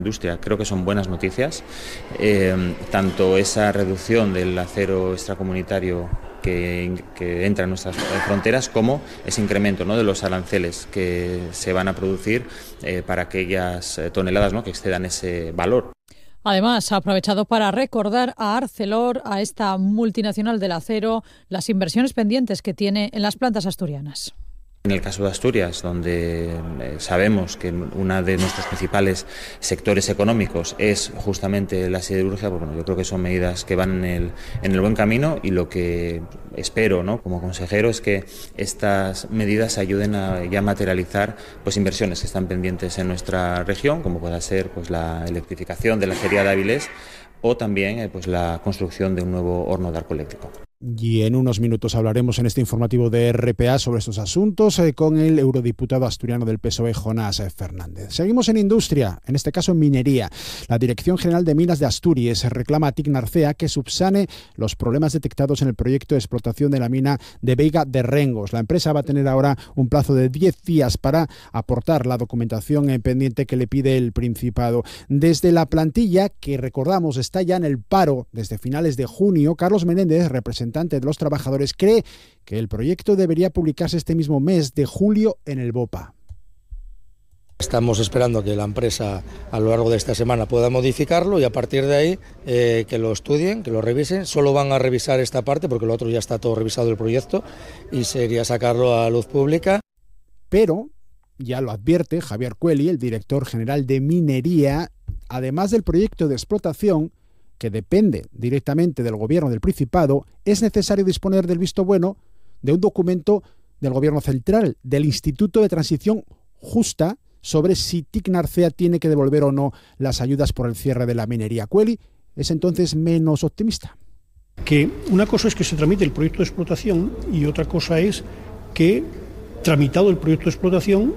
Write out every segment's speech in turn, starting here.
Industria, creo que son buenas noticias, tanto esa reducción del acero extracomunitario que entra en nuestras fronteras como ese incremento, ¿no?, de los aranceles que se van a producir para aquellas toneladas, ¿no?, que excedan ese valor. Además, ha aprovechado para recordar a Arcelor, a esta multinacional del acero, las inversiones pendientes que tiene en las plantas asturianas. En el caso de Asturias, donde sabemos que uno de nuestros principales sectores económicos es justamente la siderurgia, pues bueno, yo creo que son medidas que van en el buen camino, y lo que espero, ¿no?, como consejero, es que estas medidas ayuden a ya materializar pues inversiones que están pendientes en nuestra región, como pueda ser pues la electrificación de la acería de Avilés o también pues la construcción de un nuevo horno de arco eléctrico. Y en unos minutos hablaremos en este informativo de RPA sobre estos asuntos con el eurodiputado asturiano del PSOE, Jonás Fernández. Seguimos en industria, en este caso en minería. La Dirección General de Minas de Asturias reclama a TIC Narcea que subsane los problemas detectados en el proyecto de explotación de la mina de Veiga de Rengos. La empresa va a tener ahora un plazo de 10 días para aportar la documentación pendiente que le pide el Principado. Desde la plantilla, que recordamos está ya en el paro desde finales de junio, Carlos Menéndez, representante de los trabajadores, cree que el proyecto debería publicarse este mismo mes de julio en el BOPA. Estamos esperando que la empresa a lo largo de esta semana pueda modificarlo y a partir de ahí que lo estudien, que lo revisen. Solo van a revisar esta parte porque lo otro ya está todo revisado el proyecto y sería sacarlo a luz pública. Pero ya lo advierte Javier Cueli, el director general de minería, además del proyecto de explotación, que depende directamente del gobierno del Principado, es necesario disponer del visto bueno de un documento del gobierno central, del Instituto de Transición Justa, sobre si TIC Narcea tiene que devolver o no las ayudas por el cierre de la minería. Cueli es entonces menos optimista. Que una cosa es que se tramite el proyecto de explotación y otra cosa es que, tramitado el proyecto de explotación,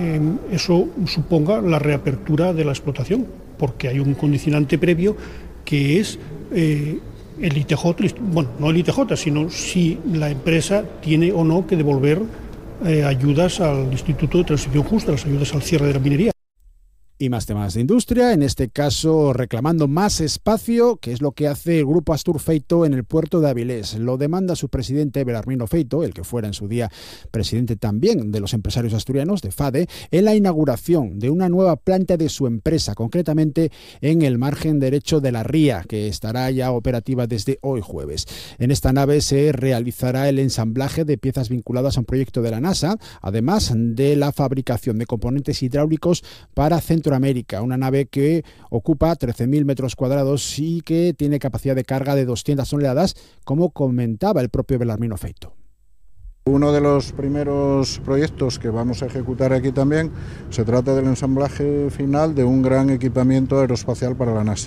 eso suponga la reapertura de la explotación, porque hay un condicionante previo que es el ITJ, bueno, no el ITJ, sino si la empresa tiene o no que devolver ayudas al Instituto de Transición Justa, las ayudas al cierre de la minería. Y más temas de industria, en este caso reclamando más espacio, que es lo que hace el grupo Astur Feito en el puerto de Avilés. Lo demanda su presidente Belarmino Feito, el que fuera en su día presidente también de los empresarios asturianos, de FADE, en la inauguración de una nueva planta de su empresa, concretamente en el margen derecho de la ría, que estará ya operativa desde hoy jueves. En esta nave se realizará el ensamblaje de piezas vinculadas a un proyecto de la NASA, además de la fabricación de componentes hidráulicos para Centroamérica, una nave que ocupa 13.000 metros cuadrados y que tiene capacidad de carga de 200 toneladas, como comentaba el propio Belarmino Feito. Uno de los primeros proyectos que vamos a ejecutar aquí también se trata del ensamblaje final de un gran equipamiento aeroespacial para la NASA.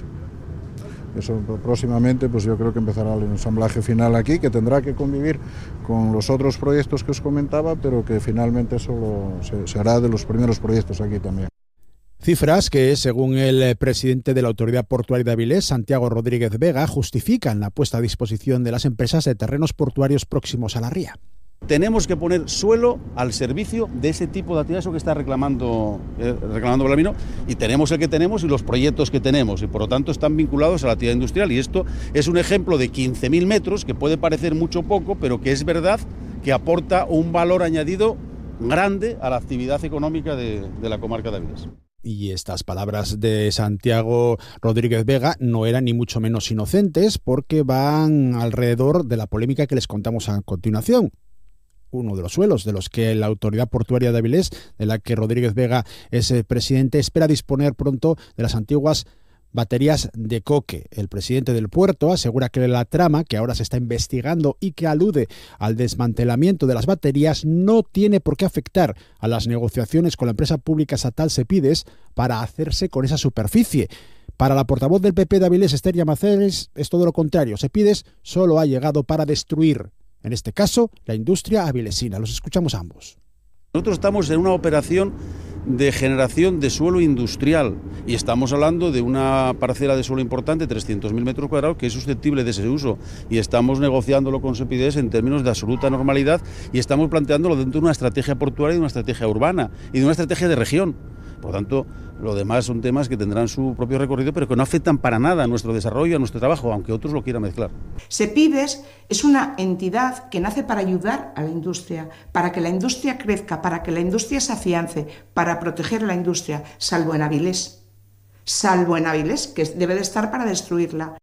Eso próximamente, pues yo creo que empezará el ensamblaje final aquí, que tendrá que convivir con los otros proyectos que os comentaba, pero que finalmente solo se hará de los primeros proyectos aquí también. Cifras que, según el presidente de la Autoridad Portuaria de Avilés, Santiago Rodríguez Vega, justifican la puesta a disposición de las empresas de terrenos portuarios próximos a la ría. Tenemos que poner suelo al servicio de ese tipo de actividades que está reclamando Belarmino, y tenemos el que tenemos y los proyectos que tenemos, y por lo tanto están vinculados a la actividad industrial, y esto es un ejemplo de 15.000 metros que puede parecer mucho poco, pero que es verdad que aporta un valor añadido grande a la actividad económica de la comarca de Avilés. Y estas palabras de Santiago Rodríguez Vega no eran ni mucho menos inocentes, porque van alrededor de la polémica que les contamos a continuación. Uno de los suelos de los que la Autoridad Portuaria de Avilés, de la que Rodríguez Vega es el presidente, espera disponer pronto de las antiguas baterías de coque. El presidente del puerto asegura que la trama, que ahora se está investigando y que alude al desmantelamiento de las baterías, no tiene por qué afectar a las negociaciones con la empresa pública estatal Sepides para hacerse con esa superficie. Para la portavoz del PP de Avilés, Esther Llamazares, es todo lo contrario. Sepides solo ha llegado para destruir, en este caso, la industria avilesina. Los escuchamos a ambos. Nosotros estamos en una operación de generación de suelo industrial y estamos hablando de una parcela de suelo importante, 300.000 metros cuadrados, que es susceptible de ese uso, y estamos negociándolo con Sepides en términos de absoluta normalidad y estamos planteándolo dentro de una estrategia portuaria y de una estrategia urbana y de una estrategia de región. Por lo tanto, lo demás son temas que tendrán su propio recorrido, pero que no afectan para nada a nuestro desarrollo, a nuestro trabajo, aunque otros lo quieran mezclar. Sepibes es una entidad que nace para ayudar a la industria, para que la industria crezca, para que la industria se afiance, para proteger a la industria, salvo en Avilés, que debe de estar para destruirla.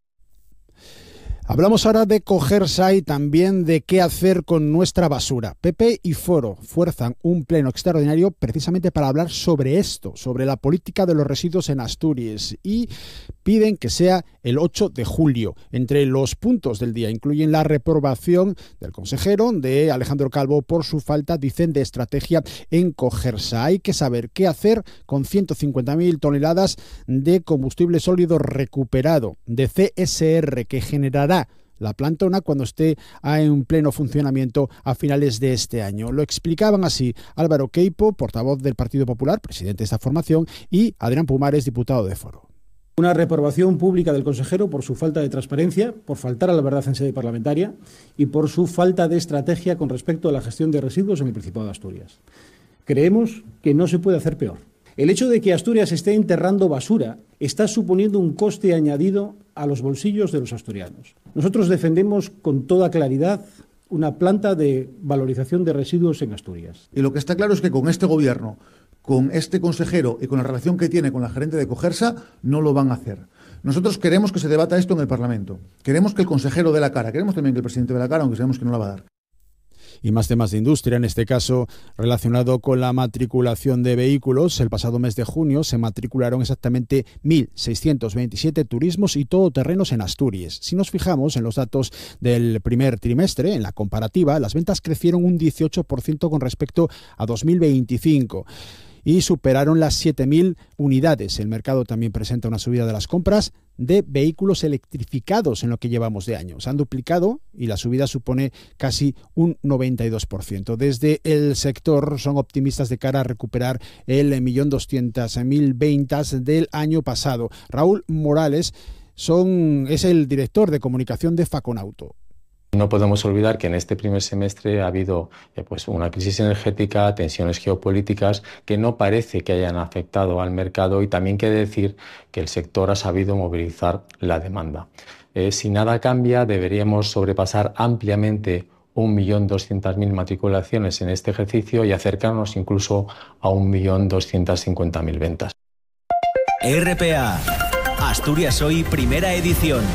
Hablamos ahora de Cogersa y también de qué hacer con nuestra basura. PP y Foro fuerzan un pleno extraordinario precisamente para hablar sobre esto, sobre la política de los residuos en Asturias, y piden que sea el 8 de julio. Entre los puntos del día incluyen la reprobación del consejero, de Alejandro Calvo, por su falta, dicen, de estrategia en Cogersa. Hay que saber qué hacer con 150.000 toneladas de combustible sólido recuperado, de CSR, que generará la planta UNA cuando esté en pleno funcionamiento a finales de este año. Lo explicaban así Álvaro Queipo, portavoz del Partido Popular, presidente de esta formación, y Adrián Pumares, diputado de Foro. Una reprobación pública del consejero por su falta de transparencia, por faltar a la verdad en sede parlamentaria y por su falta de estrategia con respecto a la gestión de residuos en el Principado de Asturias. Creemos que no se puede hacer peor. El hecho de que Asturias esté enterrando basura está suponiendo un coste añadido a los bolsillos de los asturianos. Nosotros defendemos con toda claridad una planta de valorización de residuos en Asturias. Y lo que está claro es que con este gobierno, con este consejero y con la relación que tiene con la gerente de Cogersa, no lo van a hacer. Nosotros queremos que se debata esto en el Parlamento. Queremos que el consejero dé la cara. Queremos también que el presidente dé la cara, aunque sabemos que no la va a dar. Y más temas de industria, en este caso relacionado con la matriculación de vehículos. El pasado mes de junio se matricularon exactamente 1.627 turismos y todoterrenos en Asturias. Si nos fijamos en los datos del primer trimestre, en la comparativa, las ventas crecieron un 18% con respecto a 2025. Y superaron las 7.000 unidades. El mercado también presenta una subida de las compras de vehículos electrificados en lo que llevamos de año. Se han duplicado y la subida supone casi un 92%. Desde el sector son optimistas de cara a recuperar el 1.200.000 ventas del año pasado. Raúl Morales es el director de comunicación de Faconauto. No podemos olvidar que en este primer semestre ha habido una crisis energética, tensiones geopolíticas que no parece que hayan afectado al mercado, y también quiere decir que el sector ha sabido movilizar la demanda. Si nada cambia, deberíamos sobrepasar ampliamente 1.200.000 matriculaciones en este ejercicio y acercarnos incluso a 1.250.000 ventas. RPA, Asturias Hoy, primera edición.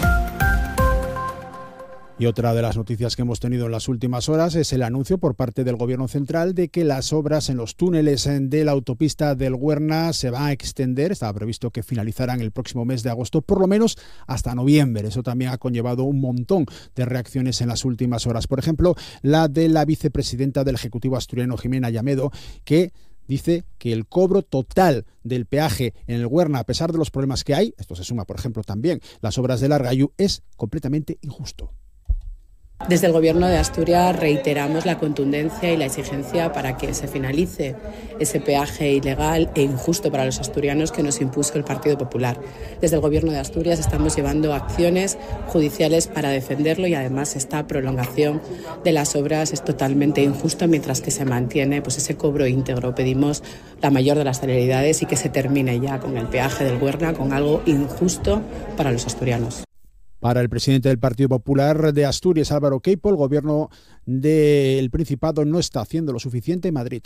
Y otra de las noticias que hemos tenido en las últimas horas es el anuncio por parte del Gobierno central de que las obras en los túneles de la autopista del Huerna se van a extender. Estaba previsto que finalizaran el próximo mes de agosto, por lo menos hasta noviembre. Eso también ha conllevado un montón de reacciones en las últimas horas. Por ejemplo, la de la vicepresidenta del Ejecutivo asturiano, Jimena Llamedo, que dice que el cobro total del peaje en el Huerna, a pesar de los problemas que hay, esto se suma, por ejemplo, también las obras del Argayú, es completamente injusto. Desde el Gobierno de Asturias reiteramos la contundencia y la exigencia para que se finalice ese peaje ilegal e injusto para los asturianos que nos impuso el Partido Popular. Desde el Gobierno de Asturias estamos llevando acciones judiciales para defenderlo, y además esta prolongación de las obras es totalmente injusta mientras que se mantiene ese cobro íntegro. Pedimos la mayor de las celeridades y que se termine ya con el peaje del Huerna, con algo injusto para los asturianos. Para el presidente del Partido Popular de Asturias, Álvaro Queipo, el gobierno del Principado no está haciendo lo suficiente en Madrid.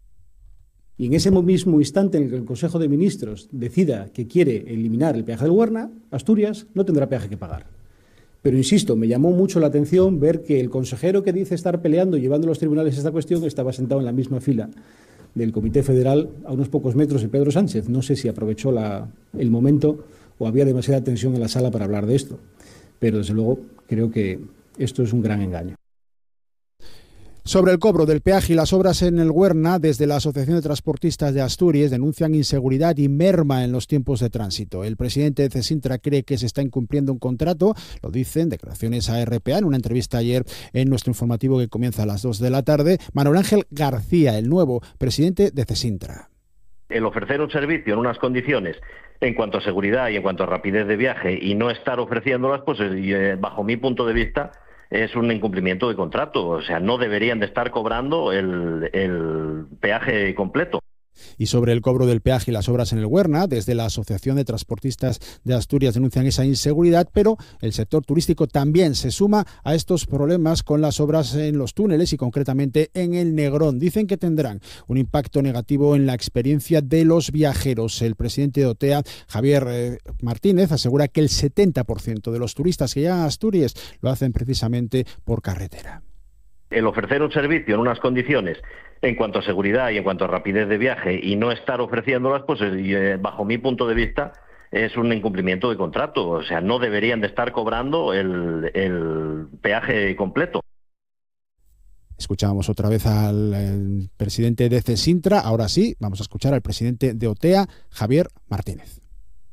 Y en ese mismo instante en el que el Consejo de Ministros decida que quiere eliminar el peaje del Huerna, Asturias no tendrá peaje que pagar. Pero insisto, me llamó mucho la atención ver que el consejero que dice estar peleando y llevando a los tribunales esta cuestión estaba sentado en la misma fila del Comité Federal, a unos pocos metros de Pedro Sánchez. No sé si aprovechó el momento o había demasiada tensión en la sala para hablar de esto. Pero desde luego creo que esto es un gran engaño. Sobre el cobro del peaje y las obras en el Huerna, desde la Asociación de Transportistas de Asturias denuncian inseguridad y merma en los tiempos de tránsito. El presidente de Cesintra cree que se está incumpliendo un contrato, lo dicen declaraciones a RPA en una entrevista ayer en nuestro informativo que comienza a las 2 de la tarde. Manuel Ángel García, el nuevo presidente de Cesintra. El ofrecer un servicio en unas condiciones en cuanto a seguridad y en cuanto a rapidez de viaje y no estar ofreciéndolas, pues bajo mi punto de vista es un incumplimiento de contrato. O sea, no deberían de estar cobrando el peaje completo. Y sobre el cobro del peaje y las obras en el Huerna, desde la Asociación de Transportistas de Asturias denuncian esa inseguridad, pero el sector turístico también se suma a estos problemas con las obras en los túneles y concretamente en el Negrón. Dicen que tendrán un impacto negativo en la experiencia de los viajeros. El presidente de OTEA, Javier Martínez, asegura que el 70% de los turistas que llegan a Asturias lo hacen precisamente por carretera. El ofrecer un servicio en unas condiciones en cuanto a seguridad y en cuanto a rapidez de viaje y no estar ofreciéndolas, pues bajo mi punto de vista es un incumplimiento de contrato. O sea, no deberían de estar cobrando el peaje completo. Escuchábamos otra vez al presidente de CESINTRA. Ahora sí, vamos a escuchar al presidente de OTEA, Javier Martínez.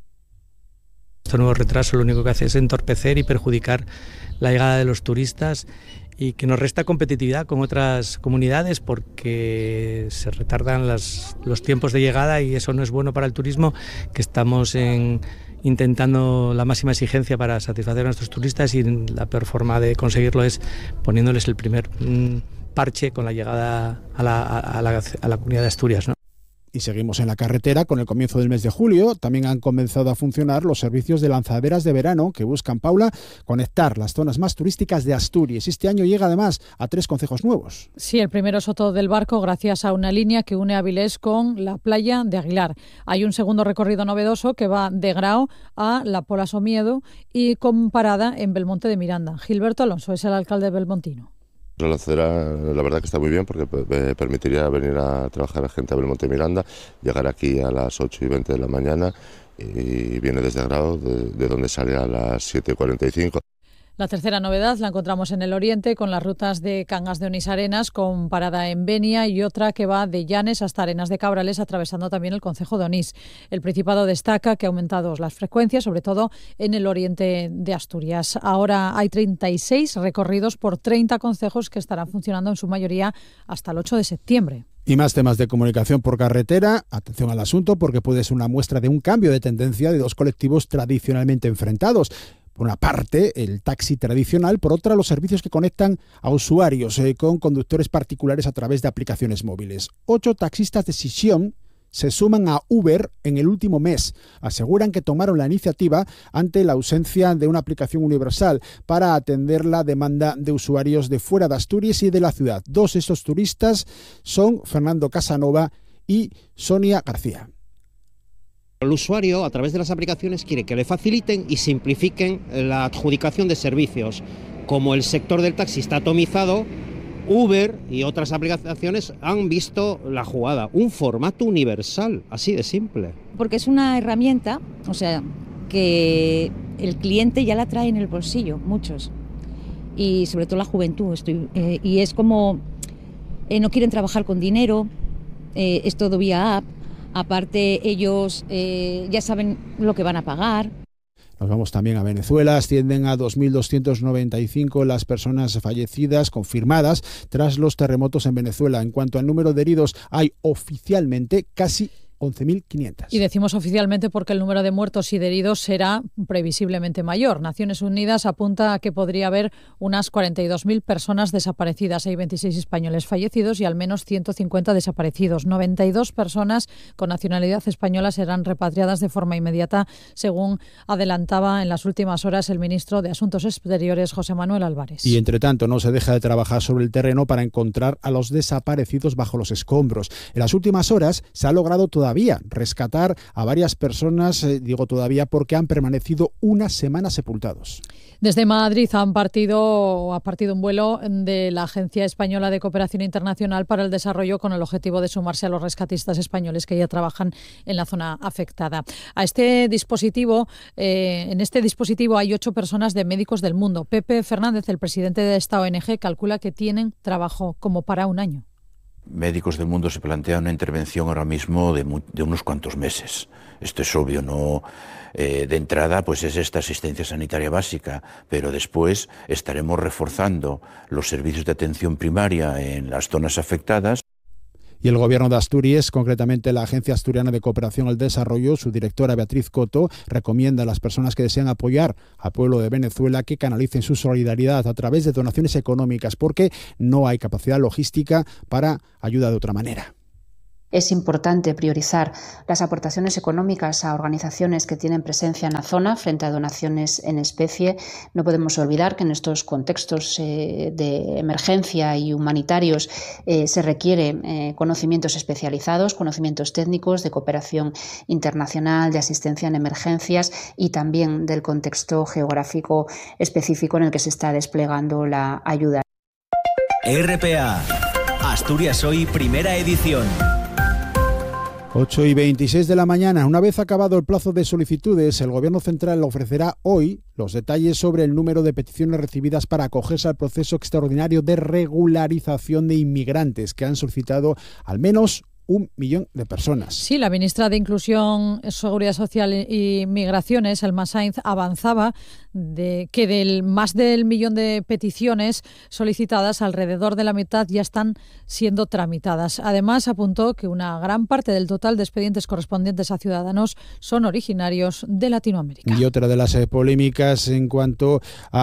Este nuevo retraso lo único que hace es entorpecer y perjudicar la llegada de los turistas y que nos resta competitividad con otras comunidades porque se retardan los tiempos de llegada y eso no es bueno para el turismo, que estamos intentando la máxima exigencia para satisfacer a nuestros turistas y la peor forma de conseguirlo es poniéndoles el primer parche con la llegada a la comunidad de Asturias, ¿no? Y seguimos en la carretera. Con el comienzo del mes de julio también han comenzado a funcionar los servicios de lanzaderas de verano que buscan, Paula, conectar las zonas más turísticas de Asturias. Este año llega además a 3 concejos nuevos. Sí, el primero es Soto del Barco, gracias a una línea que une Avilés con la playa de Aguilar. Hay un segundo recorrido novedoso que va de Grao a La Pola Somiedo y con parada en Belmonte de Miranda. Gilberto Alonso es el alcalde belmontino. La lanzadera, la verdad que está muy bien porque permitiría venir a trabajar a gente a Belmonte Miranda, llegar aquí a las 8:20 de la mañana y viene desde Grao, de donde sale a las 7:45. La tercera novedad la encontramos en el oriente con las rutas de Cangas de Onís Arenas con parada en Benia y otra que va de Llanes hasta Arenas de Cabrales atravesando también el concejo de Onís. El Principado destaca que ha aumentado las frecuencias, sobre todo en el oriente de Asturias. Ahora hay 36 recorridos por 30 concejos que estarán funcionando en su mayoría hasta el 8 de septiembre. Y más temas de comunicación por carretera. Atención al asunto porque puede ser una muestra de un cambio de tendencia de dos colectivos tradicionalmente enfrentados. Por una parte, el taxi tradicional, por otra, los servicios que conectan a usuarios con conductores particulares a través de aplicaciones móviles. 8 taxistas de Sisión se suman a Uber en el último mes. Aseguran que tomaron la iniciativa ante la ausencia de una aplicación universal para atender la demanda de usuarios de fuera de Asturias y de la ciudad. 2 de estos turistas son Fernando Casanova y Sonia García. El usuario, a través de las aplicaciones, quiere que le faciliten y simplifiquen la adjudicación de servicios. Como el sector del taxi está atomizado, Uber y otras aplicaciones han visto la jugada. Un formato universal, así de simple. Porque es una herramienta, o sea, que el cliente ya la trae en el bolsillo, muchos. Y sobre todo la juventud. Y es como, no quieren trabajar con dinero, es todo vía app. Aparte, ellos ya saben lo que van a pagar. Nos vamos también a Venezuela. Ascienden a 2.295 las personas fallecidas confirmadas tras los terremotos en Venezuela. En cuanto al número de heridos, hay oficialmente casi 11.500. Y decimos oficialmente porque el número de muertos y de heridos será previsiblemente mayor. Naciones Unidas apunta a que podría haber unas 42.000 personas desaparecidas. Hay 26 españoles fallecidos y al menos 150 desaparecidos. 92 personas con nacionalidad española serán repatriadas de forma inmediata, según adelantaba en las últimas horas el ministro de Asuntos Exteriores, José Manuel Álvarez. Y entre tanto no se deja de trabajar sobre el terreno para encontrar a los desaparecidos bajo los escombros. En las últimas horas se ha logrado todavía rescatar a varias personas, digo todavía porque han permanecido una semana sepultados. Desde Madrid ha partido un vuelo de la Agencia Española de Cooperación Internacional para el Desarrollo con el objetivo de sumarse a los rescatistas españoles que ya trabajan en la zona afectada. En este dispositivo hay 8 personas de Médicos del Mundo. Pepe Fernández, el presidente de esta ONG, calcula que tienen trabajo como para un año. Médicos del Mundo se plantea una intervención ahora mismo de unos cuantos meses. Esto es obvio, no de entrada pues es esta asistencia sanitaria básica, pero después estaremos reforzando los servicios de atención primaria en las zonas afectadas. Y el Gobierno de Asturias, concretamente la Agencia Asturiana de Cooperación al Desarrollo, su directora Beatriz Coto, recomienda a las personas que desean apoyar al pueblo de Venezuela que canalicen su solidaridad a través de donaciones económicas, porque no hay capacidad logística para ayuda de otra manera. Es importante priorizar las aportaciones económicas a organizaciones que tienen presencia en la zona frente a donaciones en especie. No podemos olvidar que en estos contextos de emergencia y humanitarios se requiere conocimientos especializados, conocimientos técnicos de cooperación internacional, de asistencia en emergencias y también del contexto geográfico específico en el que se está desplegando la ayuda. RPA, Asturias Hoy, primera edición. 8:26 de la mañana. Una vez acabado el plazo de solicitudes, el Gobierno Central ofrecerá hoy los detalles sobre el número de peticiones recibidas para acogerse al proceso extraordinario de regularización de inmigrantes que han solicitado al menos 1 millón de personas. Sí, la ministra de Inclusión, Seguridad Social y Migraciones, Elma Sainz, avanzaba de que del más del 1 millón de peticiones solicitadas, alrededor de la mitad ya están siendo tramitadas. Además, apuntó que una gran parte del total de expedientes correspondientes a ciudadanos son originarios de Latinoamérica. Y otra de las polémicas en cuanto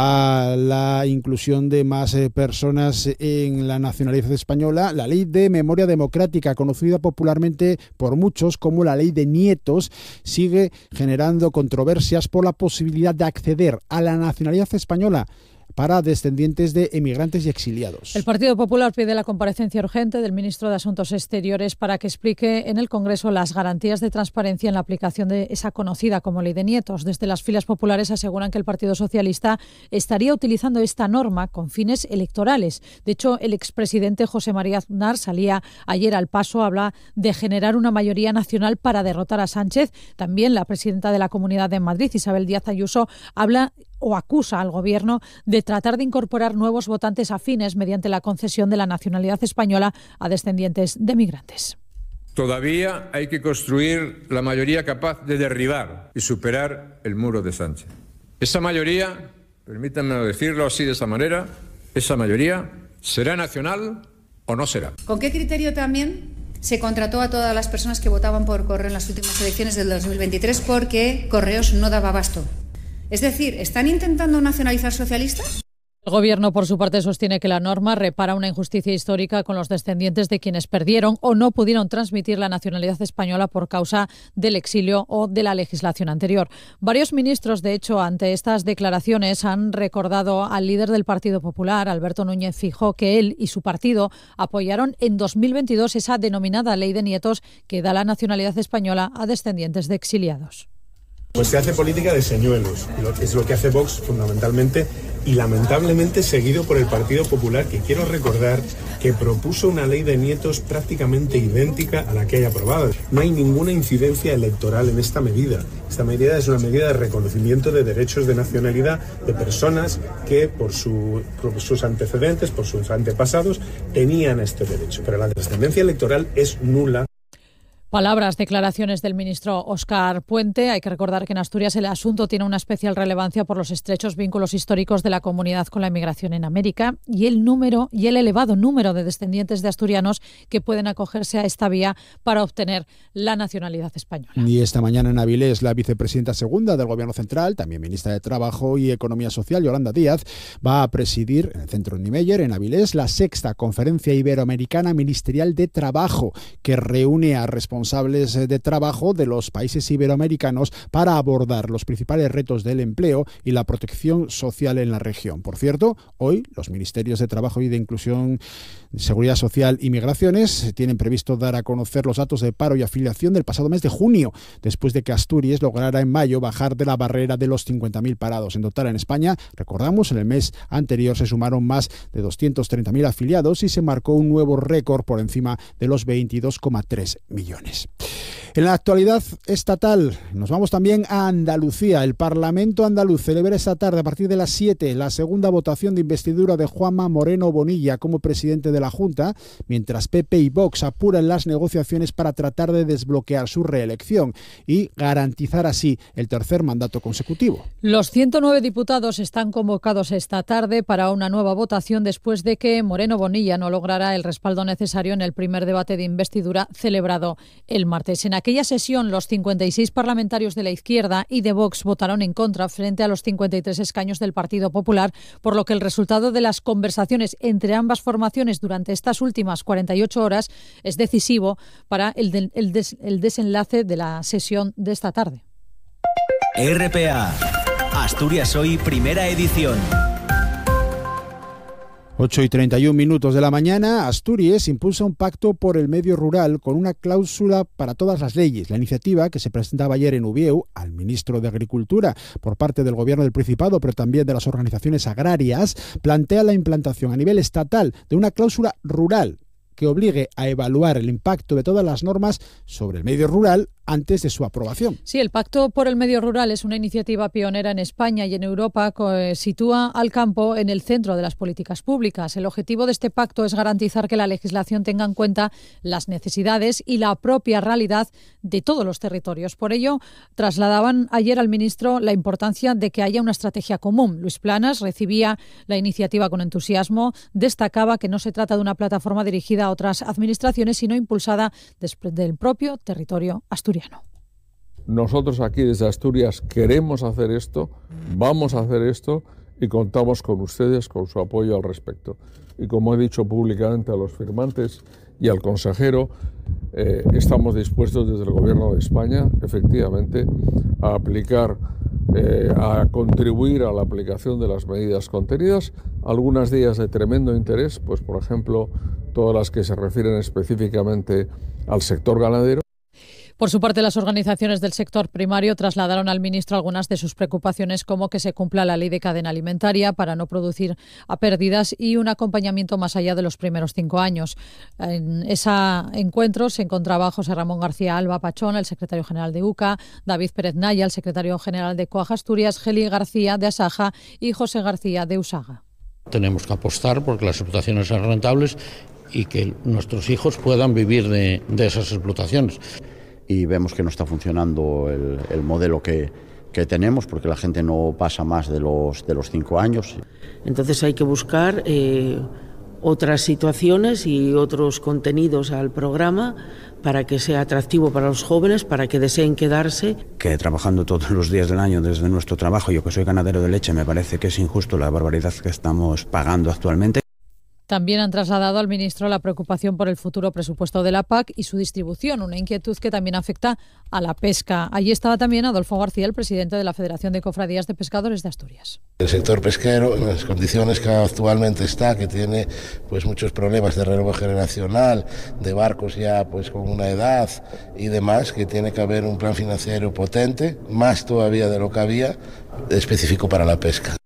a la inclusión de más personas en la nacionalidad española, la Ley de Memoria Democrática, conocida popularmente por muchos como la Ley de Nietos, sigue generando controversias por la posibilidad de acceder a la nacionalidad española para descendientes de emigrantes y exiliados. El Partido Popular pide la comparecencia urgente del ministro de Asuntos Exteriores para que explique en el Congreso las garantías de transparencia en la aplicación de esa conocida como Ley de Nietos. Desde las filas populares aseguran que el Partido Socialista estaría utilizando esta norma con fines electorales. De hecho, el expresidente José María Aznar salía ayer al Paso, habla de generar una mayoría nacional para derrotar a Sánchez. También la presidenta de la Comunidad de Madrid, Isabel Díaz Ayuso, habla o acusa al Gobierno de tratar de incorporar nuevos votantes afines mediante la concesión de la nacionalidad española a descendientes de migrantes. Todavía hay que construir la mayoría capaz de derribar y superar el muro de Sánchez. Esa mayoría, permítanme decirlo así de esa manera, esa mayoría será nacional o no será. ¿Con qué criterio también se contrató a todas las personas que votaban por correo en las últimas elecciones del 2023 porque Correos no daba abasto? Es decir, ¿están intentando nacionalizar socialistas? El Gobierno, por su parte, sostiene que la norma repara una injusticia histórica con los descendientes de quienes perdieron o no pudieron transmitir la nacionalidad española por causa del exilio o de la legislación anterior. Varios ministros, de hecho, ante estas declaraciones han recordado al líder del Partido Popular, Alberto Núñez Feijóo, que él y su partido apoyaron en 2022 esa denominada Ley de Nietos que da la nacionalidad española a descendientes de exiliados. Pues se hace política de señuelos, es lo que hace Vox fundamentalmente y lamentablemente seguido por el Partido Popular, que quiero recordar que propuso una ley de nietos prácticamente idéntica a la que hay aprobada. No hay ninguna incidencia electoral en esta medida. Esta medida es una medida de reconocimiento de derechos de nacionalidad de personas que por sus antecedentes, por sus antepasados, tenían este derecho. Pero la descendencia electoral es nula. Palabras, declaraciones del ministro Óscar Puente. Hay que recordar que en Asturias el asunto tiene una especial relevancia por los estrechos vínculos históricos de la comunidad con la inmigración en América y el elevado número de descendientes de asturianos que pueden acogerse a esta vía para obtener la nacionalidad española. Y esta mañana en Avilés, la vicepresidenta segunda del Gobierno Central, también ministra de Trabajo y Economía Social, Yolanda Díaz, va a presidir en el Centro Niemeyer, en Avilés, la 6ª Conferencia Iberoamericana Ministerial de Trabajo, que reúne a responsables de trabajo de los países iberoamericanos para abordar los principales retos del empleo y la protección social en la región. Por cierto, hoy los Ministerios de Trabajo y de Inclusión, Seguridad Social y Migraciones tienen previsto dar a conocer los datos de paro y afiliación del pasado mes de junio, después de que Asturias lograra en mayo bajar de la barrera de los 50.000 parados. En total en España, recordamos, en el mes anterior se sumaron más de 230.000 afiliados y se marcó un nuevo récord por encima de los 22,3 millones. En la actualidad estatal, nos vamos también a Andalucía. El Parlamento andaluz celebra esta tarde, a partir de las 7, la segunda votación de investidura de Juanma Moreno Bonilla como presidente de la Junta, mientras PP y Vox apuran las negociaciones para tratar de desbloquear su reelección y garantizar así el tercer mandato consecutivo. Los 109 diputados están convocados esta tarde para una nueva votación después de que Moreno Bonilla no lograra el respaldo necesario en el primer debate de investidura celebrado el martes. En aquella sesión, los 56 parlamentarios de la izquierda y de Vox votaron en contra frente a los 53 escaños del Partido Popular, por lo que el resultado de las conversaciones entre ambas formaciones durante estas últimas 48 horas es decisivo para el desenlace de la sesión de esta tarde. RPA, Asturias Hoy, primera edición. 8:31 de la mañana, Asturias impulsa un pacto por el medio rural con una cláusula para todas las leyes. La iniciativa, que se presentaba ayer en Ubieu al ministro de Agricultura por parte del Gobierno del Principado, pero también de las organizaciones agrarias, plantea la implantación a nivel estatal de una cláusula rural que obligue a evaluar el impacto de todas las normas sobre el medio rural antes de su aprobación. Sí, el Pacto por el Medio Rural es una iniciativa pionera en España y en Europa que sitúa al campo en el centro de las políticas públicas. El objetivo de este pacto es garantizar que la legislación tenga en cuenta las necesidades y la propia realidad de todos los territorios. Por ello, trasladaban ayer al ministro la importancia de que haya una estrategia común. Luis Planas recibía la iniciativa con entusiasmo, destacaba que no se trata de una plataforma dirigida a otras administraciones, sino impulsada desde el propio territorio asturiano. Nosotros aquí desde Asturias queremos hacer esto, vamos a hacer esto y contamos con ustedes, con su apoyo al respecto. Y como he dicho públicamente a los firmantes y al consejero, estamos dispuestos desde el Gobierno de España, efectivamente, a aplicar, a contribuir a la aplicación de las medidas contenidas, algunas de ellas de tremendo interés, pues por ejemplo, todas las que se refieren específicamente al sector ganadero. Por su parte, las organizaciones del sector primario trasladaron al ministro algunas de sus preocupaciones, como que se cumpla la ley de cadena alimentaria para no producir a pérdidas y un acompañamiento más allá de los primeros 5 años. En ese encuentro se encontraba José Ramón García Alba Pachón, el secretario general de UCA, David Pérez Naya, el secretario general de COAG Asturias, Geli García de Asaja y José García de Usaga. Tenemos que apostar porque las explotaciones sean rentables y que nuestros hijos puedan vivir de esas explotaciones. Y vemos que no está funcionando el modelo que tenemos, porque la gente no pasa más de los 5 años. Entonces hay que buscar otras situaciones y otros contenidos al programa para que sea atractivo para los jóvenes, para que deseen quedarse. Que trabajando todos los días del año desde nuestro trabajo, yo que soy ganadero de leche, me parece que es injusto la barbaridad que estamos pagando actualmente. También han trasladado al ministro la preocupación por el futuro presupuesto de la PAC y su distribución, una inquietud que también afecta a la pesca. Allí estaba también Adolfo García, el presidente de la Federación de Cofradías de Pescadores de Asturias. El sector pesquero, en las condiciones que actualmente está, que tiene pues muchos problemas de relevo generacional, de barcos ya pues con una edad y demás, que tiene que haber un plan financiero potente, más todavía de lo que había, específico para la pesca.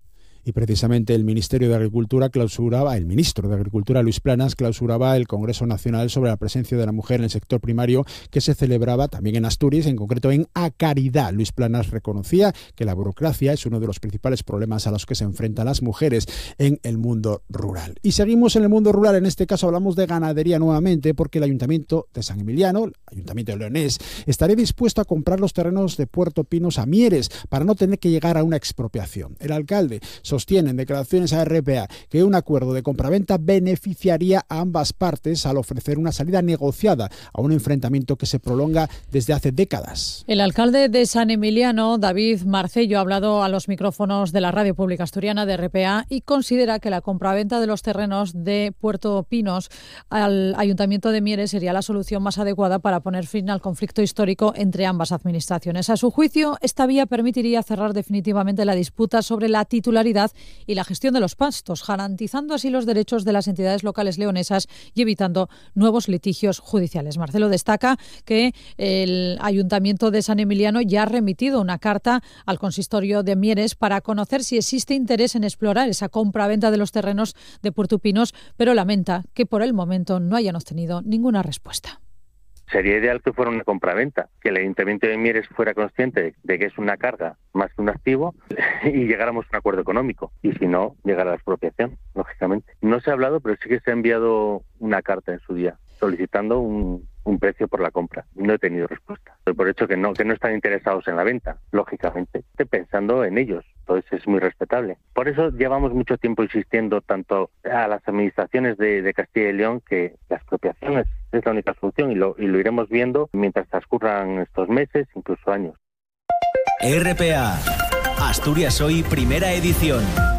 Y precisamente el Ministerio de Agricultura el ministro de Agricultura, Luis Planas, clausuraba el Congreso Nacional sobre la presencia de la mujer en el sector primario, que se celebraba también en Asturias, en concreto en A Caridad. Luis Planas reconocía que la burocracia es uno de los principales problemas a los que se enfrentan las mujeres en el mundo rural. Y seguimos en el mundo rural, en este caso hablamos de ganadería nuevamente, porque el Ayuntamiento de San Emiliano, el Ayuntamiento de Leonés, estaría dispuesto a comprar los terrenos de Puerto Pinos a Mieres para no tener que llegar a una expropiación. El alcalde sostiene en declaraciones a RPA que un acuerdo de compraventa beneficiaría a ambas partes al ofrecer una salida negociada a un enfrentamiento que se prolonga desde hace décadas. El alcalde de San Emiliano, David Marcello, ha hablado a los micrófonos de la Radio Pública Asturiana de RPA y considera que la compraventa de los terrenos de Puerto Pinos al Ayuntamiento de Mieres sería la solución más adecuada para poner fin al conflicto histórico entre ambas administraciones. A su juicio, esta vía permitiría cerrar definitivamente la disputa sobre la titularidad y la gestión de los pastos, garantizando así los derechos de las entidades locales leonesas y evitando nuevos litigios judiciales. Marcelo destaca que el Ayuntamiento de San Emiliano ya ha remitido una carta al consistorio de Mieres para conocer si existe interés en explorar esa compra-venta de los terrenos de Puerto Pinos, pero lamenta que por el momento no hayan obtenido ninguna respuesta. Sería ideal que fuera una compraventa, que el Ayuntamiento de Mieres fuera consciente de que es una carga más que un activo y llegáramos a un acuerdo económico. Y si no, llegar a la expropiación, lógicamente. No se ha hablado, pero sí que se ha enviado una carta en su día solicitando un un precio por la compra. No he tenido respuesta. Doy por hecho que no están interesados en la venta, lógicamente. Estoy pensando en ellos, entonces es muy respetable. Por eso llevamos mucho tiempo insistiendo tanto a las administraciones de Castilla y León que la expropiación es la única solución y lo iremos viendo mientras transcurran estos meses, incluso años. RPA, Asturias Hoy, primera edición.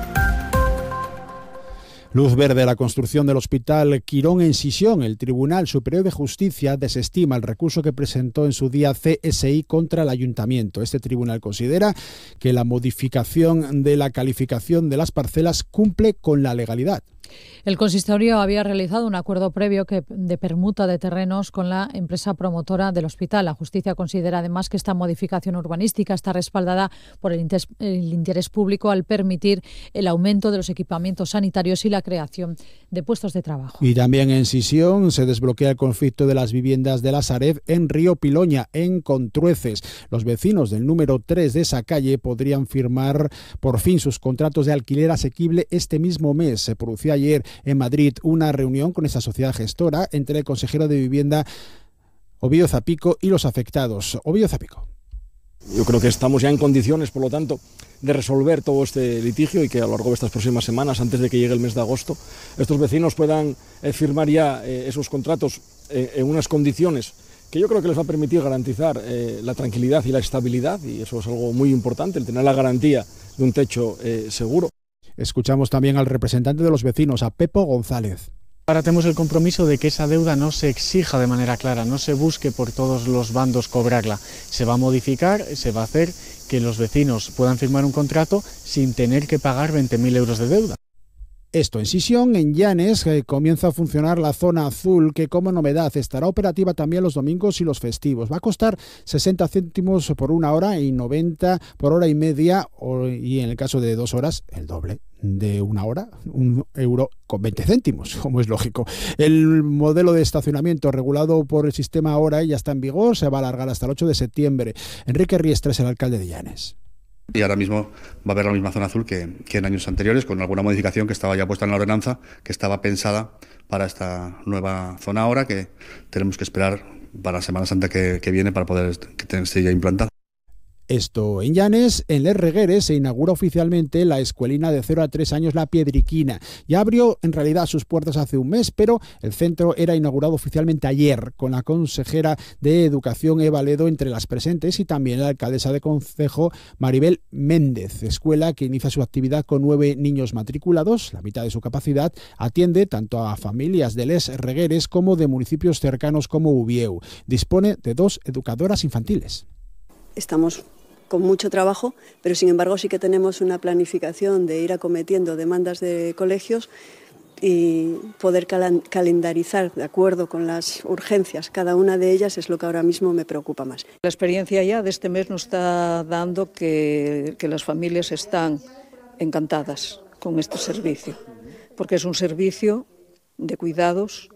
Luz verde a la construcción del Hospital Quirón en Sisión. El Tribunal Superior de Justicia desestima el recurso que presentó en su día CSI contra el Ayuntamiento. Este tribunal considera que la modificación de la calificación de las parcelas cumple con la legalidad. El consistorio había realizado un acuerdo previo de permuta de terrenos con la empresa promotora del hospital. La justicia considera además que esta modificación urbanística está respaldada por el interés público al permitir el aumento de los equipamientos sanitarios y la creación de puestos de trabajo. Y también en Sisión se desbloquea el conflicto de las viviendas de la Sareb en Río Piloña, en Contrueces. Los vecinos del número 3 de esa calle podrían firmar por fin sus contratos de alquiler asequible este mismo mes. Se producía ayer en Madrid una reunión con esa sociedad gestora entre el consejero de Vivienda Ovidio Zapico y los afectados. Ovidio Zapico. Yo creo que estamos ya en condiciones, por lo tanto, de resolver todo este litigio y que a lo largo de estas próximas semanas, antes de que llegue el mes de agosto, estos vecinos puedan firmar ya esos contratos en unas condiciones que yo creo que les va a permitir garantizar la tranquilidad y la estabilidad, y eso es algo muy importante, el tener la garantía de un techo seguro. Escuchamos también al representante de los vecinos, a Pepo González. Ahora tenemos el compromiso de que esa deuda no se exija de manera clara, no se busque por todos los bandos cobrarla. Se va a modificar, se va a hacer que los vecinos puedan firmar un contrato sin tener que pagar 20.000 euros de deuda. Esto en Sisión. En Llanes comienza a funcionar la zona azul, que como novedad estará operativa también los domingos y los festivos. Va a costar 60 céntimos por 1 hora y 90 por hora y media, y en el caso de 2 horas, el doble de 1 hora, 1 euro con 20 céntimos, como es lógico. El modelo de estacionamiento regulado por el sistema ahora ya está en vigor, se va a alargar hasta el 8 de septiembre. Enrique Riestres, el alcalde de Llanes. Y ahora mismo va a haber la misma zona azul que en años anteriores, con alguna modificación que estaba ya puesta en la ordenanza, que estaba pensada para esta nueva zona ahora, que tenemos que esperar para la Semana Santa que viene para poder que esté ya implantada. Esto en Llanes. En Les Regueres se inaugura oficialmente la escuelina de 0 a 3 años La Piedriquina. Ya abrió en realidad sus puertas hace un mes, pero el centro era inaugurado oficialmente ayer, con la consejera de Educación Eva Ledo entre las presentes y también la alcaldesa de concejo Maribel Méndez. Escuela que inicia su actividad con 9 niños matriculados, la mitad de su capacidad. Atiende tanto a familias de Les Regueres como de municipios cercanos como Ubieu. Dispone de 2 educadoras infantiles. Estamos con mucho trabajo, pero sin embargo sí que tenemos una planificación de ir acometiendo demandas de colegios y poder calendarizar de acuerdo con las urgencias. Cada una de ellas es lo que ahora mismo me preocupa más. La experiencia ya de este mes nos está dando que las familias están encantadas con este servicio, porque es un servicio de cuidados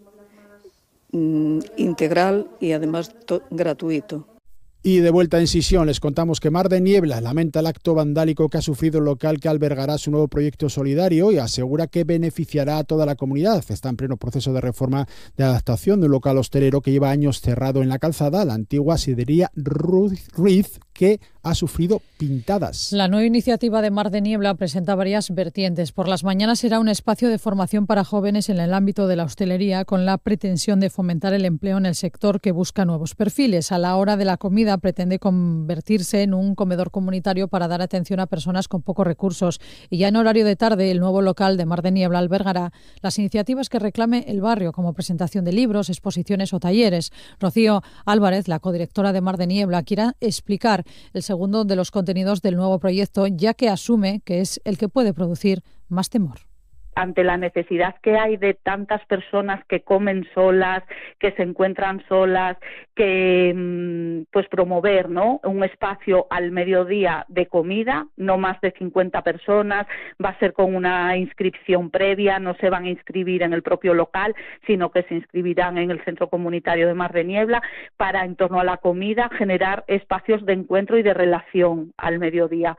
integral y además gratuito. Y de vuelta en Sisión les contamos que Mar de Niebla lamenta el acto vandálico que ha sufrido el local que albergará su nuevo proyecto solidario y asegura que beneficiará a toda la comunidad. Está en pleno proceso de reforma de adaptación de un local hostelero que lleva años cerrado en la calzada, la antigua sidería Ruiz, que ha sufrido pintadas. La nueva iniciativa de Mar de Niebla presenta varias vertientes. Por las mañanas será un espacio de formación para jóvenes en el ámbito de la hostelería, con la pretensión de fomentar el empleo en el sector que busca nuevos perfiles. A la hora de la comida pretende convertirse en un comedor comunitario para dar atención a personas con pocos recursos. Y ya en horario de tarde, el nuevo local de Mar de Niebla albergará las iniciativas que reclame el barrio, como presentación de libros, exposiciones o talleres. Rocío Álvarez, la codirectora de Mar de Niebla, quiere explicar el segundo de los contenidos del nuevo proyecto, ya que asume que es el que puede producir más temor. Ante la necesidad que hay de tantas personas que comen solas, que se encuentran solas, que pues promover, ¿no?, un espacio al mediodía de comida, no más de 50 personas, va a ser con una inscripción previa, no se van a inscribir en el propio local, sino que se inscribirán en el Centro Comunitario de Mar de Niebla, para en torno a la comida generar espacios de encuentro y de relación al mediodía.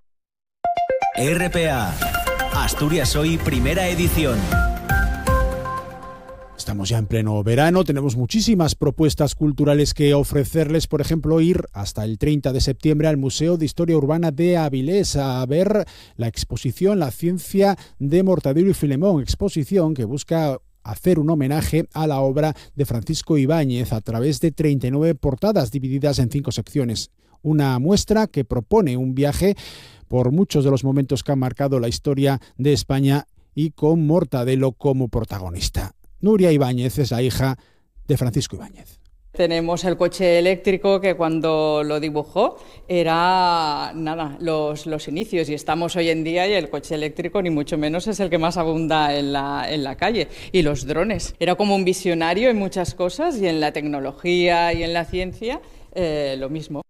RPA, Asturias Hoy, primera edición. Estamos ya en pleno verano, tenemos muchísimas propuestas culturales que ofrecerles, por ejemplo, ir hasta el 30 de septiembre al Museo de Historia Urbana de Avilés a ver la exposición La ciencia de Mortadelo y Filemón, exposición que busca hacer un homenaje a la obra de Francisco Ibáñez a través de 39 portadas divididas en 5 secciones. Una muestra que propone un viaje por muchos de los momentos que han marcado la historia de España y con Mortadelo como protagonista. Nuria Ibáñez es la hija de Francisco Ibáñez. Tenemos el coche eléctrico que cuando lo dibujó era los inicios, y estamos hoy en día y el coche eléctrico ni mucho menos es el que más abunda en la calle. Y los drones. Era como un visionario en muchas cosas, y en la tecnología y en la ciencia lo mismo.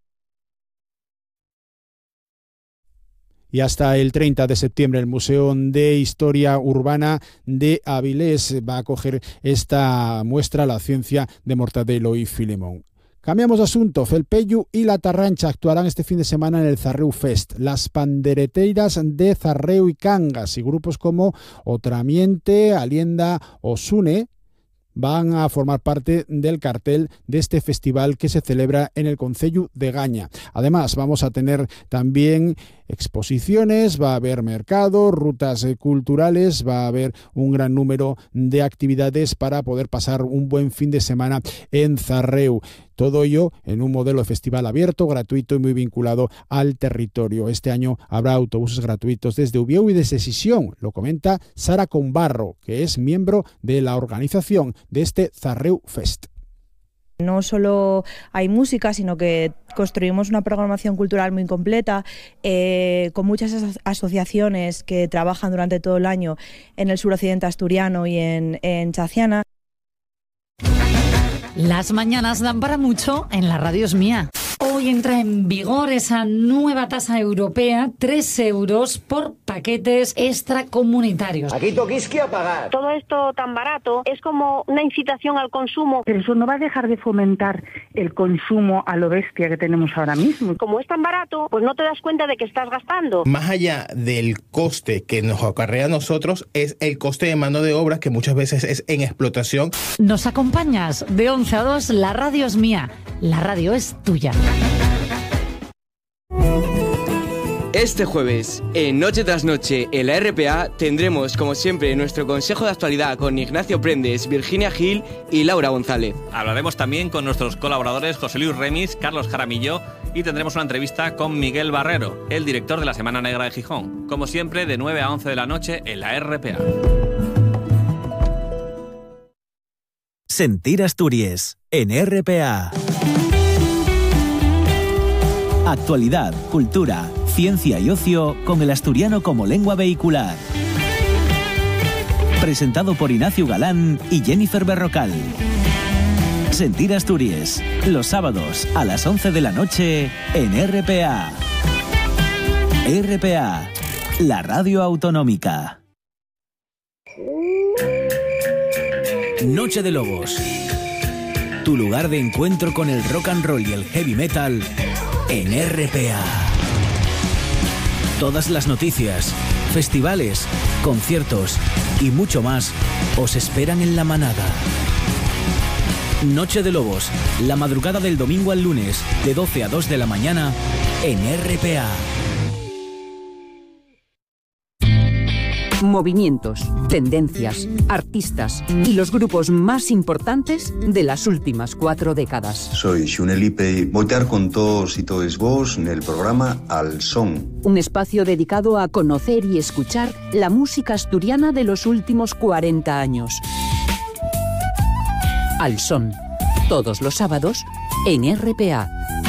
Y hasta el 30 de septiembre el Museo de Historia Urbana de Avilés va a acoger esta muestra, La ciencia de Mortadelo y Filemón. Cambiamos de asunto. Felpeyu y La Tarrancha actuarán este fin de semana en el Zarreu Fest. Las pandereteiras de Zarreu y Cangas y grupos como Otramiente, Alienda o Sune van a formar parte del cartel de este festival que se celebra en el concello de Gaña. Además, vamos a tener también exposiciones, va a haber mercado, rutas culturales, va a haber un gran número de actividades para poder pasar un buen fin de semana en Zarreu. Todo ello en un modelo de festival abierto, gratuito y muy vinculado al territorio. Este año habrá autobuses gratuitos desde Ubieu y desde Sisión, lo comenta Sara Combarro, que es miembro de la organización de este Zarreu Fest. No solo hay música, sino que construimos una programación cultural muy completa, con muchas asociaciones que trabajan durante todo el año en el suroccidente asturiano y en Chaciana. Las mañanas dan para mucho en la radio es mía. Hoy entra en vigor esa nueva tasa europea, 3 euros por paquetes extracomunitarios. Aquí toquisqui a pagar. Todo esto tan barato es como una incitación al consumo. Pero eso no va a dejar de fomentar el consumo a lo bestia que tenemos ahora mismo. Como es tan barato, pues no te das cuenta de que estás gastando. Más allá del coste que nos acarrea a nosotros, es el coste de mano de obra que muchas veces es en explotación. ¿Nos acompañas? De 11 a 2, la radio es mía. La radio es tuya. Este jueves, en Noche tras Noche, en la RPA, tendremos, como siempre, nuestro consejo de actualidad con Ignacio Prendes, Virginia Gil y Laura González. Hablaremos también con nuestros colaboradores José Luis Remis, Carlos Jaramillo, y tendremos una entrevista con Miguel Barrero, el director de la Semana Negra de Gijón. Como siempre, de 9 a 11 de la noche en la RPA. Sentir Asturias, en RPA. Actualidad, cultura, ciencia y ocio con el asturiano como lengua vehicular. Presentado por Ignacio Galán y Jennifer Berrocal. Sentir Asturias, los sábados a las 11 de la noche en RPA. RPA, la radio autonómica. Noche de Lobos. Tu lugar de encuentro con el rock and roll y el heavy metal en RPA. Todas las noticias, festivales, conciertos y mucho más os esperan en La Manada. Noche de Lobos, la madrugada del domingo al lunes, de 12 a 2 de la mañana en RPA. Movimientos, tendencias, artistas y los grupos más importantes de las últimas 4 décadas. Soy Xunelipe y voy a estar con todos y todas vos en el programa Al Son. Un espacio dedicado a conocer y escuchar la música asturiana de los últimos 40 años. Al Son, todos los sábados en RPA.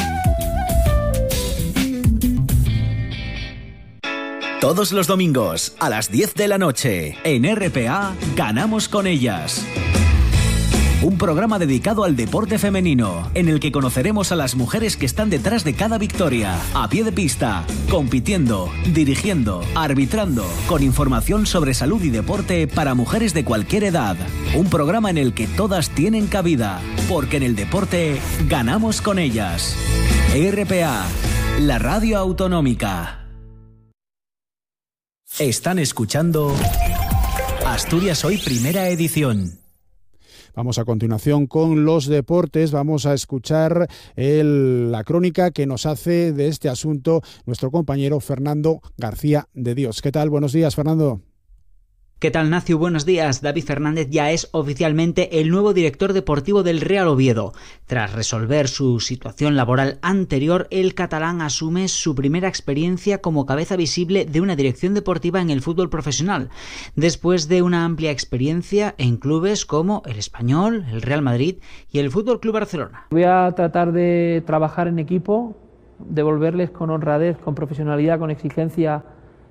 Todos los domingos a las 10 de la noche en RPA Ganamos con ellas. Un programa dedicado al deporte femenino, en el que conoceremos a las mujeres que están detrás de cada victoria, a pie de pista, compitiendo, dirigiendo, arbitrando, con información sobre salud y deporte para mujeres de cualquier edad. Un programa en el que todas tienen cabida, porque en el deporte ganamos con ellas. RPA, la radio autonómica. Están escuchando Asturias Hoy, primera edición. Vamos a continuación con los deportes. Vamos a escuchar la crónica que nos hace de este asunto nuestro compañero Fernando García de Dios. ¿Qué tal? Buenos días, Fernando. ¿Qué tal, Nacio? Buenos días. David Fernández ya es oficialmente el nuevo director deportivo del Real Oviedo. Tras resolver su situación laboral anterior, el catalán asume su primera experiencia como cabeza visible de una dirección deportiva en el fútbol profesional, después de una amplia experiencia en clubes como el Español, el Real Madrid y el Fútbol Club Barcelona. Voy a tratar de trabajar en equipo, devolverles con honradez, con profesionalidad, con exigencia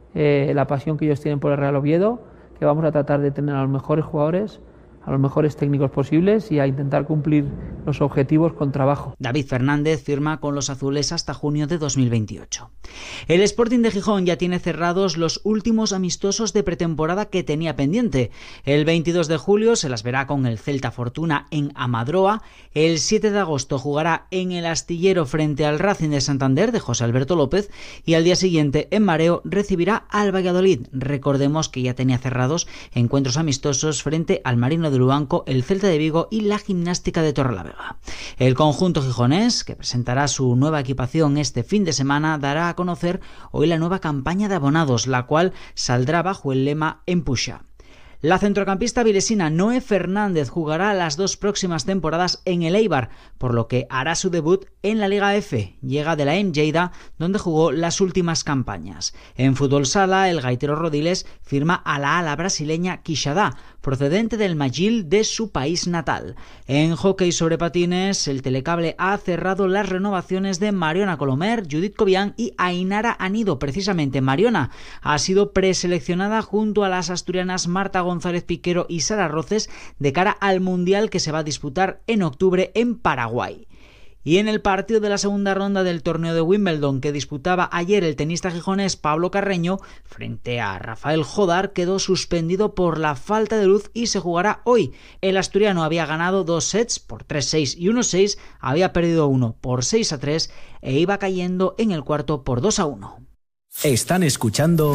la pasión que ellos tienen por el Real Oviedo, que vamos a tratar de tener a los mejores jugadores, a los mejores técnicos posibles y a intentar cumplir los objetivos con trabajo. David Fernández firma con los azules hasta junio de 2028. El Sporting de Gijón ya tiene cerrados los últimos amistosos de pretemporada que tenía pendiente. El 22 de julio se las verá con el Celta Fortuna en Amadroa. El 7 de agosto jugará en el Astillero frente al Racing de Santander de José Alberto López y al día siguiente en Mareo recibirá al Valladolid. Recordemos que ya tenía cerrados encuentros amistosos frente al Marino de Luanco, el Celta de Vigo y la Gimnástica de Torrelavega. El conjunto gijonés, que presentará su nueva equipación este fin de semana, dará a conocer hoy la nueva campaña de abonados, la cual saldrá bajo el lema Empuxa. La centrocampista vilesina Noé Fernández jugará las 2 próximas temporadas en el Eibar, por lo que hará su debut en la Liga F. Llega de la Lleida, donde jugó las últimas campañas. En fútbol sala, el gaitero Rodiles firma a la ala brasileña Quixadá, procedente del Magil de su país natal. En hockey sobre patines, el Telecable ha cerrado las renovaciones de Mariona Colomer, Judith Cobian y Ainara Anido. Precisamente Mariona ha sido preseleccionada junto a las asturianas Marta González Piquero y Sara Roces de cara al Mundial que se va a disputar en octubre en Paraguay. Y en el partido de la segunda ronda del torneo de Wimbledon que disputaba ayer el tenista gijonés Pablo Carreño frente a Rafael Jodar, quedó suspendido por la falta de luz y se jugará hoy. El asturiano había ganado 2 sets por 3-6 y 1-6, había perdido uno por 6-3 e iba cayendo en el cuarto por 2-1. Están escuchando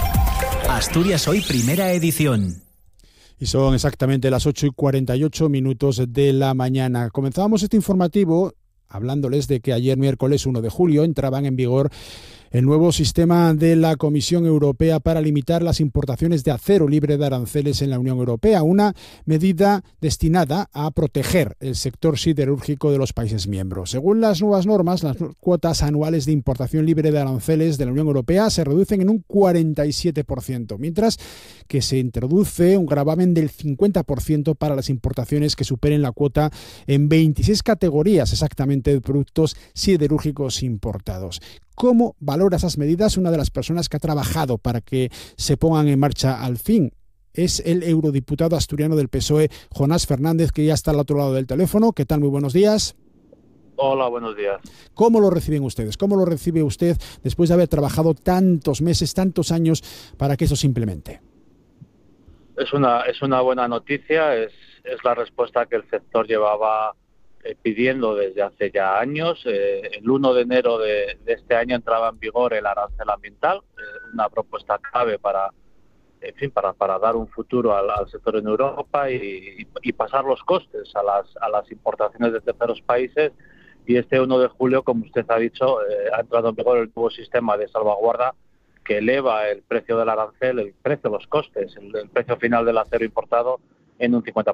Asturias Hoy, primera edición. Y son exactamente las 8:48 de la mañana. Comenzábamos este informativo hablándoles de que ayer miércoles 1 de julio entraban en vigor el nuevo sistema de la Comisión Europea para limitar las importaciones de acero libre de aranceles en la Unión Europea, una medida destinada a proteger el sector siderúrgico de los países miembros. Según las nuevas normas, las cuotas anuales de importación libre de aranceles de la Unión Europea se reducen en un 47%, mientras que se introduce un gravamen del 50% para las importaciones que superen la cuota en 26 categorías exactamente de productos siderúrgicos importados. ¿Cómo valora esas medidas? Una de las personas que ha trabajado para que se pongan en marcha al fin es el eurodiputado asturiano del PSOE, Jonás Fernández, que ya está al otro lado del teléfono. ¿Qué tal? Muy buenos días. Hola, buenos días. ¿Cómo lo reciben ustedes? ¿Cómo lo recibe usted después de haber trabajado tantos meses, tantos años para que eso se implemente? Es una buena noticia, es la respuesta que el sector llevaba pidiendo desde hace ya años. El 1 de enero de este año entraba en vigor el arancel ambiental, una propuesta clave para dar un futuro al sector en Europa y pasar los costes a las importaciones de terceros países. Y este 1 de julio, como usted ha dicho, ha entrado en vigor el nuevo sistema de salvaguarda que eleva el precio del arancel, el precio, los costes, el precio final del acero importado en un 50%.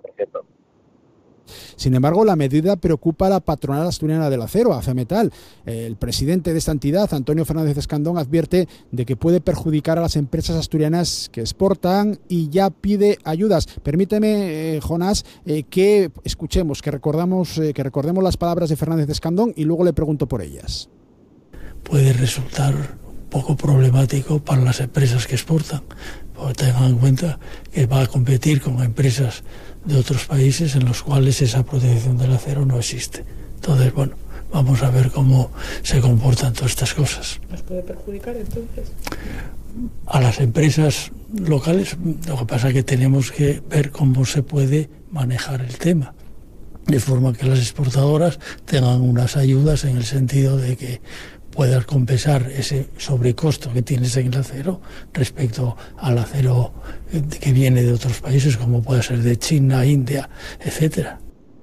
Sin embargo, la medida preocupa a la patronal asturiana del acero, ACEMetal. El presidente de esta entidad, Antonio Fernández Escandón, advierte de que puede perjudicar a las empresas asturianas que exportan y ya pide ayudas. Permíteme, Jonás, que escuchemos, que recordemos las palabras de Fernández Escandón y luego le pregunto por ellas. Puede resultar poco problemático para las empresas que exportan, porque tengan en cuenta que va a competir con empresas de otros países en los cuales esa protección del acero no existe. Entonces, bueno, vamos a ver cómo se comportan todas estas cosas. ¿Nos puede perjudicar entonces? A las empresas locales, lo que pasa es que tenemos que ver cómo se puede manejar el tema, de forma que las exportadoras tengan unas ayudas en el sentido de que puedas compensar ese sobrecosto que tienes en el acero respecto al acero que viene de otros países, como puede ser de China, India, etcétera.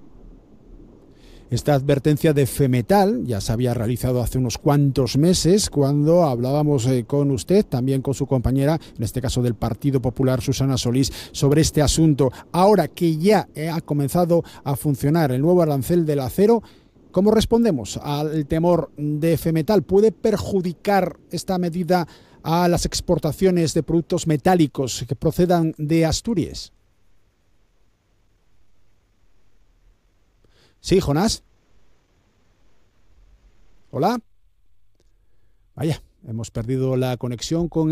Esta advertencia de FEMETAL ya se había realizado hace unos cuantos meses cuando hablábamos con usted, también con su compañera, en este caso del Partido Popular, Susana Solís, sobre este asunto. Ahora que ya ha comenzado a funcionar el nuevo arancel del acero, ¿cómo respondemos al temor de FEMETAL? ¿Puede perjudicar esta medida a las exportaciones de productos metálicos que procedan de Asturias? Sí, Jonás. Hola. Vaya, hemos perdido la conexión con